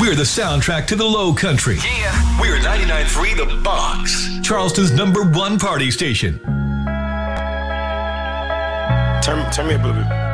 We're the soundtrack to the Low Country. Yeah. We're 99.3 The Box, Charleston's #1 party station. Turn me up a little bit.